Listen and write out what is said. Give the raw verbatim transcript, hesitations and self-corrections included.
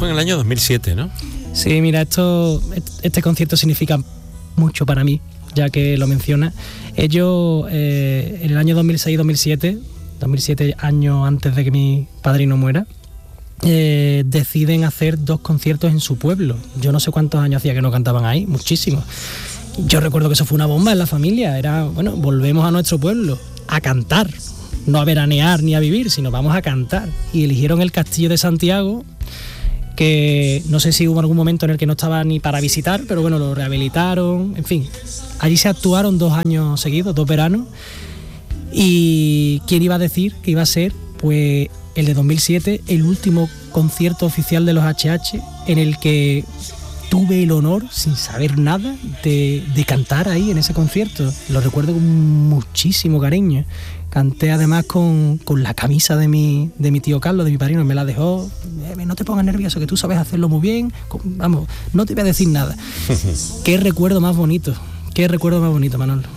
fue en el año dos mil siete, ¿no? Sí, mira, esto, este concierto significa mucho para mí, ya que lo menciona. Ellos eh, en el año dos mil seis dos mil siete, dos mil siete años antes de que mi padrino muera, eh, deciden hacer dos conciertos en su pueblo. Yo no sé cuántos años hacía que no cantaban ahí, muchísimos. Yo recuerdo que eso fue una bomba en la familia. Era, bueno, volvemos a nuestro pueblo a cantar, no a veranear ni a vivir, sino vamos a cantar. Y eligieron el Castillo de Santiago, que no sé si hubo algún momento en el que no estaba ni para visitar, pero bueno, lo rehabilitaron, en fin. Allí se actuaron dos años seguidos, dos veranos, y ¿quién iba a decir que iba a ser, pues, el de dos mil siete, el último concierto oficial de los H H, en el que tuve el honor, sin saber nada, de, de cantar ahí en ese concierto? Lo recuerdo con muchísimo cariño. Canté además con, con la camisa de mi, de mi tío Carlos, de mi padrino, me la dejó. Eh, no te pongas nervioso, que tú sabes hacerlo muy bien. Vamos, no te voy a decir nada. Qué recuerdo más bonito, qué recuerdo más bonito, Manolo.